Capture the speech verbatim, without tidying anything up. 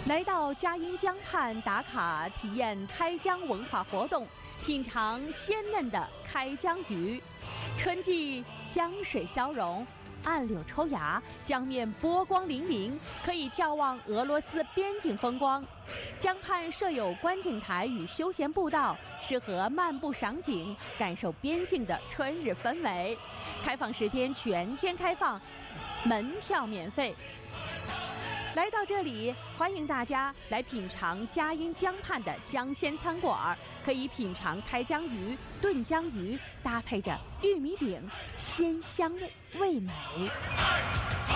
来到嘉阴江畔打卡体验开江文化活动，品尝鲜嫩的开江鱼。春季江水消融，岸柳抽芽，江面波光粼粼，可以眺望俄罗斯边境风光。江畔设有观景台与休闲步道，适合漫步赏景，感受边境的春日氛围。开放时间全天开放，门票免费。来到这里，欢迎大家来品尝嘉阴江畔的江鲜餐馆，可以品尝开江鱼、炖江鱼，搭配着玉米饼，鲜香味美。